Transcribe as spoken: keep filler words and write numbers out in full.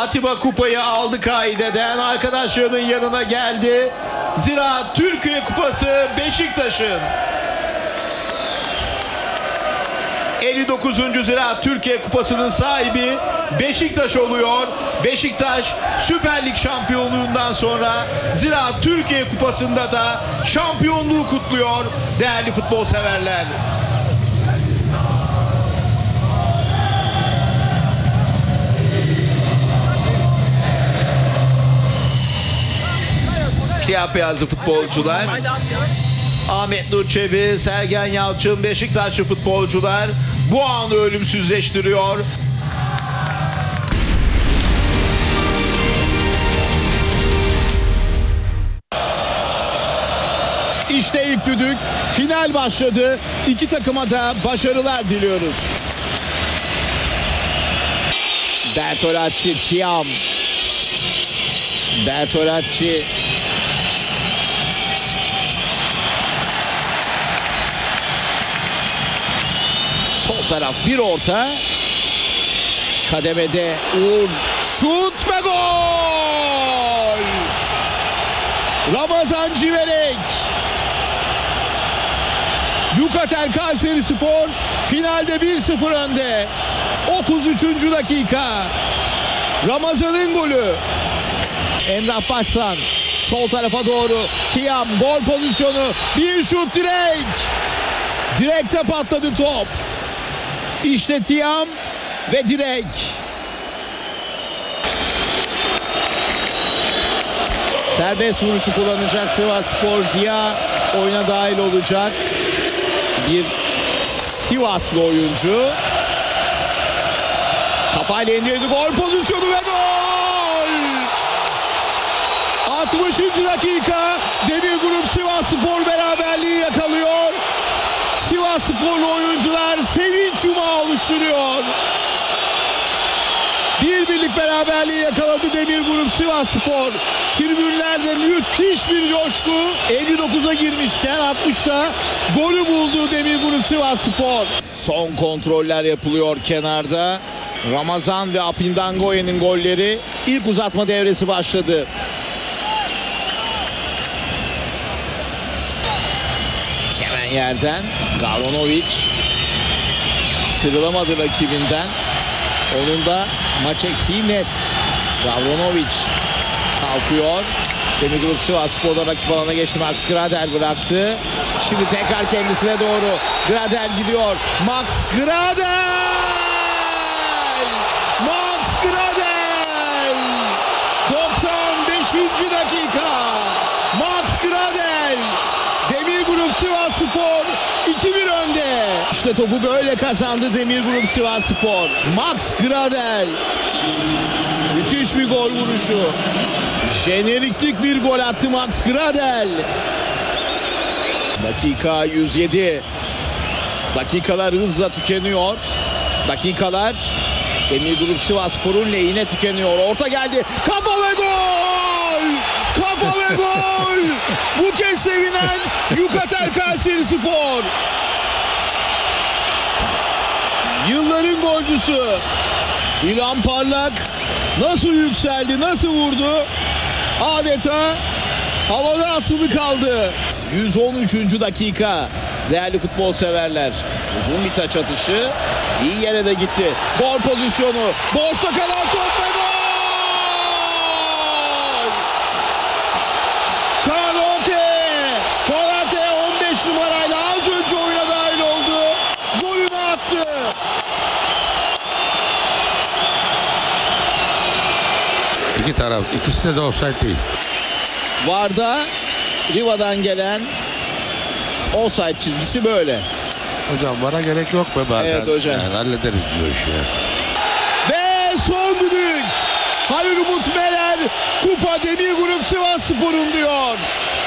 Atiba kupayı aldı kaideden. Arkadaşlarının yanına geldi. Ziraat Türkiye Kupası Beşiktaş'ın. elli dokuzuncu Ziraat Türkiye Kupası'nın sahibi Beşiktaş oluyor. Beşiktaş Süper Lig şampiyonluğundan sonra Ziraat Türkiye Kupası'nda da şampiyonluğu kutluyor değerli futbol severler. Siyah beyazlı futbolcular. Ahmet Nur Çebi, Sergen Yalçın, Beşiktaşlı futbolcular bu anı ölümsüzleştiriyor. İşte ilk düdük, final başladı. İki takıma da başarılar diliyoruz. Bertolacci, Tiam. Bertolacci. Sol taraf bir orta. Kademede Uğur. Şut ve gol! Ramazan Civelek. Yukatel Kayserispor finalde bir sıfır önde. otuz üçüncü dakika. Ramazan'ın golü. Emrah Başsan sol tarafa doğru. Tiam gol pozisyonu. Bir şut, direk. Direkte patladı top. İşte Tiam ve direk. Serbest vuruşu kullanacak Sivasspor. Ziya oyuna dahil olacak. Bir Sivaslı oyuncu. Kafayla indirdi. Gol pozisyonu ve gol! altmışıncı dakika. Demir Grup Sivasspor beraberliği yakalıyor. Sivassporlu oyuncular sevinç yumağı oluşturuyor. Bir birlik beraberliği yakaladı Demir Grup Sivasspor. Tribünlerde müthiş bir coşku. elli dokuza girmişken altmışta golü buldu Demir Grup Sivasspor. Son kontroller yapılıyor kenarda. Ramazan ve Apindangoye'nin golleri. İlk uzatma devresi başladı. Hemen yerden Gavronovic sıyrılamadı rakibinden. Onun da maç eksiği net. Gavronovic kalkıyor. Demir Grup Sivasspor'da rakip alana geçti. Max Gradel bıraktı. Şimdi tekrar kendisine doğru. Gradel gidiyor. Max Gradel! Max Gradel! doksan beşinci dakika. Max Gradel! Demir Grup Sivasspor iki bir önde. İşte topu böyle kazandı Demir Grup Sivasspor. Max Gradel. Müthiş bir gol vuruşu. Jeneriklik bir gol attı Max Gradel. Dakika yüz yedi. Dakikalar hızla tükeniyor. Dakikalar Demir Grup Sivasspor'un lehine tükeniyor. Orta geldi. Kafa ve gol! Kafa ve gol! Bu kez sevinen Yukatel Kayserispor. Yılların golcüsü İlhan Parlak nasıl yükseldi, nasıl vurdu? Adeta havada asılı kaldı. yüz on üçüncü dakika. Değerli futbol severler. Uzun bir taç atışı. İyi yere de gitti. Gol pozisyonu. Boşta kalan top ve gol! Kanote! Konate on beş numarayla az önce oyuna dahil oldu. Golünü attı. İki taraf, ikisi de offside değil. Varda Riva'dan gelen offside çizgisi böyle. Hocam bana gerek yok be bazen. Evet hocam. Yani hallederiz biz o işi ya. Ve son düdük. Halil Umut Meler Kupa Demir Grup Sivasspor'un diyor.